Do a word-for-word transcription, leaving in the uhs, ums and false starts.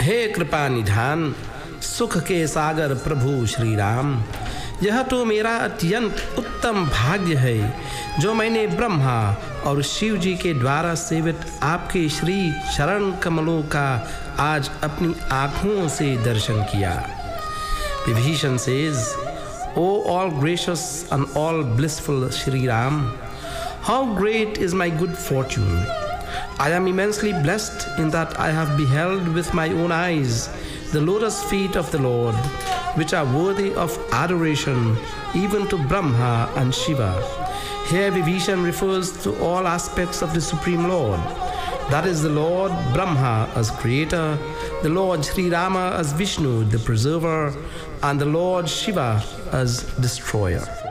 हे कृपा निधान, सुख के सागर प्रभु श्री राम, यह तो मेरा अत्यंत उत्तम भाग्य है जो मैंने ब्रह्मा और शिव जी के द्वारा सेवित आपके श्री चरण कमलों का आज अपनी आँखों से दर्शन किया। Vibhishan says, O all gracious and all blissful Shri Ram, how great is my good fortune! I am immensely blessed in that I have beheld with my own eyes the lotus feet of the Lord, which are worthy of adoration even to Brahma and Shiva. Here Vibhishan refers to all aspects of the Supreme Lord. That is the Lord Brahma as creator, the Lord Sri Rama as Vishnu, the preserver, and the Lord Shiva as destroyer.